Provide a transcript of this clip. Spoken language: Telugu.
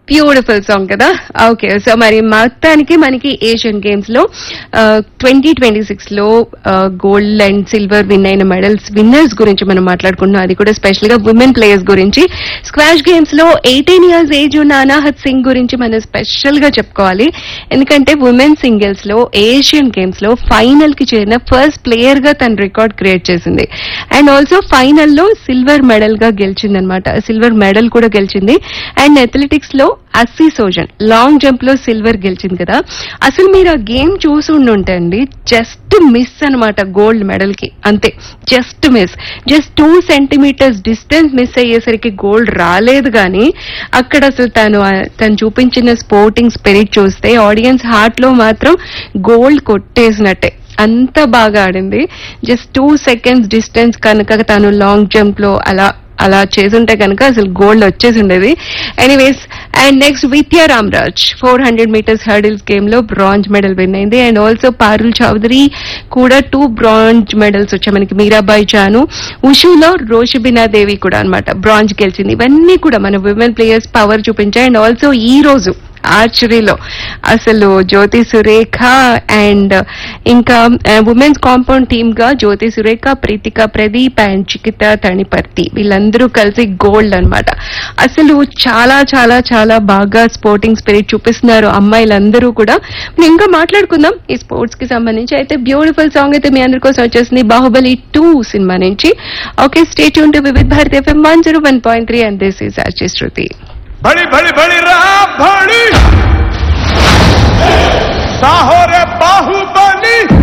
బ్యూటిఫుల్ సాంగ్ కదా. ఓకే, సో మరి మొత్తానికి మనకి ఏషియన్ గేమ్స్ లో 2026 లో గోల్డ్ అండ్ సిల్వర్ విన్ అయిన మెడల్స్ విన్నర్స్ గురించి మనం మాట్లాడుకుంటున్నాం. అది కూడా స్పెషల్ గా ఉమెన్ ప్లేయర్స్ గురించి. స్క్వాష్ గేమ్స్ లో 18 years ఏజ్ ఉన్న అనాహత్ సింగ్ గురించి మనం స్పెషల్ గా చెప్పుకోవాలి. ఎందుకంటే ఉమెన్ సింగిల్స్ లో ఏషియన్ గేమ్స్ లో ఫైనల్ కి చేరిన ఫస్ట్ ప్లేయర్ గా తన రికార్డ్ క్రియేట్ చేసింది. అండ్ ఆల్సో ఫైనల్లో సిల్వర్ మెడల్ గా గెలిచింది అనమాట. సిల్వర్ మెడల్ కూడా గెలిచింది. అండ్ అథ్లెటిక్స్ లో అస్సీ సోజన్ లాంగ్ జంప్ లో సిల్వర్ గెలిచింది కదా. అసలు మీరు ఆ గేమ్ చూసి ఉండుంటే అండి, జస్ట్ మిస్ అనమాట గోల్డ్ మెడల్ కి, అంతే, just miss. Just 2 centimeters distance miss అయ్యేసరికి గోల్డ్ రాలేదు. కానీ అక్కడ అసలు తను చూపించిన స్పోర్టింగ్ స్పిరిట్ చూస్తే ఆడియన్స్ హార్ట్ లో మాత్రం గోల్డ్ కొట్టేసినట్టే. అంత బాగా ఆడింది. జస్ట్ 2 seconds డిస్టెన్స్ కనుక తను లాంగ్ జంప్ లో అలా చేసుంటే కనుక అసలు గోల్డ్ వచ్చేసి ఉండేది. ఎనీవేస్, అండ్ నెక్స్ట్ విద్యా రామ్రాజ్ 400 meters హర్డిల్స్ గేమ్ లో బ్రాంజ్ మెడల్ విన్ అయింది. అండ్ ఆల్సో పారుల్ చౌదరి కూడా 2 బ్రాంజ్ మెడల్స్ వచ్చాయి మనకి. మీరాబాయి చాను, ఉషులో రోషిబినా దేవి కూడా అనమాట బ్రాంజ్ గెలిచింది. ఇవన్నీ కూడా మన విమెన్ ప్లేయర్స్ పవర్ చూపించాయి. అండ్ ఆల్సో ఈ రోజు ఆర్చరీలో అసలు జ్యోతి సురేఖ అండ్ ఇంకా ఉమెన్స్ కాంపౌండ్ టీమ్ గా జ్యోతి సురేఖ, ప్రీతిక ప్రదీప్ అండ్ చికిత తణిపర్తి వీళ్ళందరూ కలిసి గోల్డ్ అన్నమాట. అసలు చాలా చాలా చాలా బాగా స్పోర్టింగ్ స్పిరిట్ చూపిస్తున్నారు అమ్మాయిలందరూ కూడా. ఇంకా మాట్లాడుకుందాం ఈ స్పోర్ట్స్ కి సంబంధించి. అయితే బ్యూటిఫుల్ సాంగ్ అయితే మీ అందరి కోసం వచ్చేసింది బాహుబలి 2 సినిమా నుంచి. Okay, stay tune to Vividh Bharati FM 101.3 and this is RJ శృతి. बड़ी बड़ी बड़ी राम बड़ी साहो रे बाहुबली